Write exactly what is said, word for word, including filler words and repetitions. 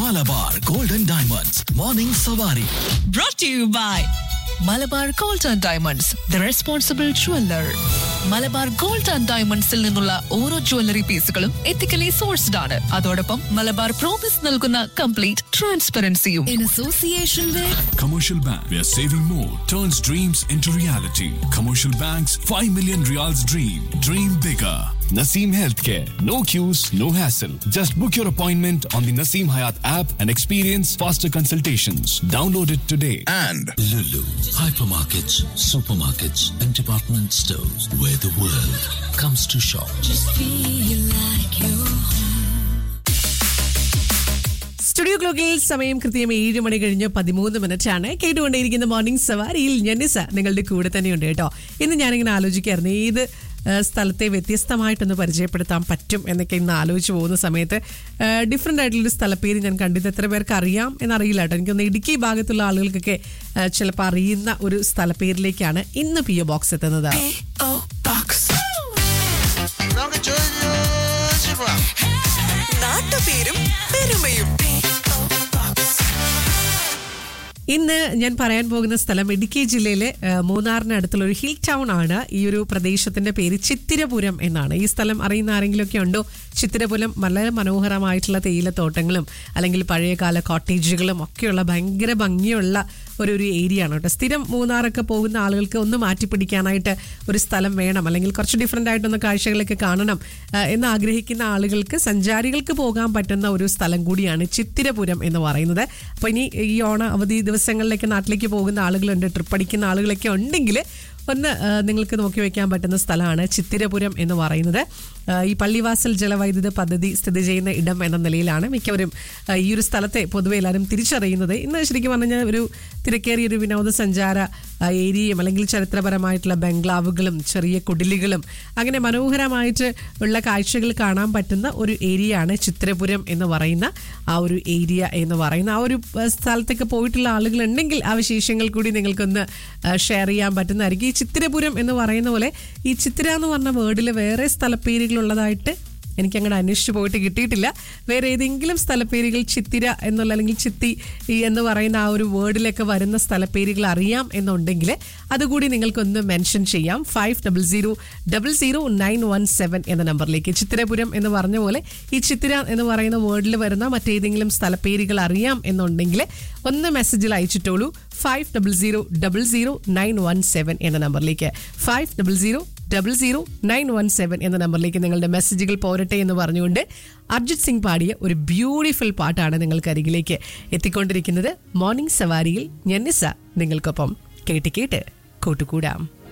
Malabar Golden Diamonds Morning Savari. Brought to you by Malabar gold and diamonds the responsible jeweller. Malabar gold and ഡയമണ്ട്സിൽ നിന്നുള്ള ഓരോ jewellery പീസുകളും ethically sourced ആണ്. അതോടൊപ്പം Malabar promise നൽകുന്ന complete ട്രാൻസ്പെറൻസിയും. In association with Commercial Bank, where saving more turns dreams into reality. Commercial Bank's five million Riyals dream. Dream bigger. Naseem Healthcare. No queues, no hassle. Just book your appointment on the Naseem Hayat app and experience faster consultations. Download it today. And Lulu, hypermarkets, supermarkets, and department stores where the world comes to shop. Just feel like you're studio ക്ലോക്കിൽ സമയം കൃത്യം ഏഴ് മണി കഴിഞ്ഞ് പതിമൂന്ന് minute ആണ്. കേട്ടുകൊണ്ടേയിരിക്കുന്ന morning സവാരിയിൽ ഞാൻ നിസ നിങ്ങളുടെ കൂടെ തന്നെയുണ്ട് കേട്ടോ. ഇന്ന് ഞാനിങ്ങനെ ആലോചിക്കായിരുന്നു ഏത് സ്ഥലത്തെ വ്യത്യസ്തമായിട്ടൊന്ന് പരിചയപ്പെടുത്താൻ പറ്റും എന്നൊക്കെ ഇന്ന് ആലോചിച്ച് പോകുന്ന സമയത്ത് ഡിഫറെൻ്റ് ആയിട്ടുള്ളൊരു സ്ഥലപ്പേര് ഞാൻ കണ്ടിട്ട് എത്ര പേർക്ക് അറിയാം എന്നറിയില്ല കേട്ടോ. എനിക്കൊന്ന് ഇടുക്കി ഭാഗത്തുള്ള ആളുകൾക്കൊക്കെ ചിലപ്പോൾ അറിയുന്ന ഒരു സ്ഥലപ്പേരിലേക്കാണ് ഇന്ന് പി ഒ ബോക്സ് എത്തുന്നത്. നാട്ടുപേരും പെരുമയും. ഇന്ന് ഞാൻ പറയാൻ പോകുന്ന സ്ഥലം ഇടുക്കി ജില്ലയിലെ മൂന്നാറിന് അടുത്തുള്ള ഒരു ഹിൽ ടൗൺ ആണ്. ഈ ഒരു പ്രദേശത്തിന്റെ പേര് ചിത്തിരപുരം എന്നാണ്. ഈ സ്ഥലം അറിയുന്ന ആരെങ്കിലും ഒക്കെ ഉണ്ടോ? ചിത്തിരപുരം വളരെ മനോഹരമായിട്ടുള്ള തേയിലത്തോട്ടങ്ങളും അല്ലെങ്കിൽ പഴയകാല കോട്ടേജുകളും ഒക്കെയുള്ള ഭയങ്കര ഭംഗിയുള്ള ഒരു ഒരു ഏരിയ ആണ് കേട്ടോ. സ്ഥിരം മൂന്നാറൊക്കെ പോകുന്ന ആളുകൾക്ക് ഒന്ന് മാറ്റി പിടിക്കാനായിട്ട് ഒരു സ്ഥലം വേണം, അല്ലെങ്കിൽ കുറച്ച് ഡിഫറെൻ്റ് ആയിട്ടൊന്ന് കാഴ്ചകളൊക്കെ കാണണം എന്ന് ആഗ്രഹിക്കുന്ന ആളുകൾക്ക്, സഞ്ചാരികൾക്ക് പോകാൻ പറ്റുന്ന ഒരു സ്ഥലം കൂടിയാണ് ചിത്തിരപുരം എന്ന് പറയുന്നത്. അപ്പോൾ ഇനി ഈ ഓണ അവധി ദിവസങ്ങളിലേക്ക് നാട്ടിലേക്ക് പോകുന്ന ആളുകളുണ്ട്, ട്രിപ്പ് അടിക്കുന്ന ആളുകളൊക്കെ ഉണ്ടെങ്കിൽ ഒന്ന് നിങ്ങൾക്ക് നോക്കി വയ്ക്കാൻ പറ്റുന്ന സ്ഥലമാണ് ചിത്തിരപുരം എന്ന് പറയുന്നത്. ഈ പള്ളിവാസൽ ജലവൈദ്യുത പദ്ധതി സ്ഥിതി ചെയ്യുന്ന ഇടം എന്ന നിലയിലാണ് മിക്കവരും ഈ ഒരു സ്ഥലത്തെ പൊതുവെ എല്ലാവരും തിരിച്ചറിയുന്നത്. ഇന്ന് ശരിക്കും പറഞ്ഞാൽ ഒരു തിരക്കേറിയ ഒരു വിനോദസഞ്ചാര ഏരിയയും അല്ലെങ്കിൽ ചരിത്രപരമായിട്ടുള്ള ബംഗ്ലാവുകളും ചെറിയ കുടിലുകളും അങ്ങനെ മനോഹരമായിട്ട് ഉള്ള കാഴ്ചകൾ കാണാൻ പറ്റുന്ന ഒരു ഏരിയയാണ് ചിത്തിരപുരം എന്ന് പറയുന്ന ആ ഒരു ഏരിയ എന്ന് പറയുന്ന ആ ഒരു സ്ഥലത്തൊക്കെ പോയിട്ടുള്ള ആളുകളുണ്ടെങ്കിൽ ആ വിശേഷങ്ങൾ കൂടി നിങ്ങൾക്കൊന്ന് ഷെയർ ചെയ്യാൻ പറ്റുന്നതായിരിക്കും. ഈ ചിത്തിരപുരം എന്ന് പറയുന്ന പോലെ ഈ ചിത്തിര എന്ന് പറഞ്ഞ വേർഡിൽ വേറെ സ്ഥലപ്പേരുകളുള്ളതായിട്ട് എനിക്ക് അങ്ങനെ അന്വേഷിച്ച് പോയിട്ട് കിട്ടിയിട്ടില്ല. വേറെ ഏതെങ്കിലും സ്ഥലപ്പേരുകൾ ചിത്തിര എന്നുള്ള അല്ലെങ്കിൽ ചിത്തി എന്ന് പറയുന്ന ആ ഒരു വേർഡിലൊക്കെ വരുന്ന സ്ഥലപ്പേരുകൾ അറിയാം എന്നുണ്ടെങ്കിൽ അതുകൂടി നിങ്ങൾക്കൊന്ന് മെൻഷൻ ചെയ്യാം. Five double zero double zero nine one seven എന്ന നമ്പറിലേക്ക്. ചിത്തിരപുരം എന്ന് പറഞ്ഞ പോലെ ഈ ചിത്തിര എന്ന് പറയുന്ന വേർഡിൽ വരുന്ന മറ്റേതെങ്കിലും സ്ഥലപ്പേരുകൾ അറിയാം എന്നുണ്ടെങ്കിൽ ഒന്ന് മെസ്സേജിൽ അയച്ചിട്ടോളൂ. Five double zero double zero nine one seven എന്ന നമ്പറിലേക്ക്. Five double zero double zero nine one seven എന്ന നമ്പറിലേക്ക് നിങ്ങളുടെ മെസ്സേജുകൾ പോരട്ടെ എന്ന് പറഞ്ഞുകൊണ്ട് അർജിത് സിംഗ് പാടിയ ഒരു ബ്യൂട്ടിഫുൾ പാട്ടാണ് നിങ്ങൾക്ക് അരികിലേക്ക് എത്തിക്കൊണ്ടിരിക്കുന്നത്. മോർണിംഗ് സവാരിയിൽ ഞാൻ നിസ നിങ്ങൾക്കൊപ്പം കേട്ട് കേട്ട് കൂട്ടുകൂടാം.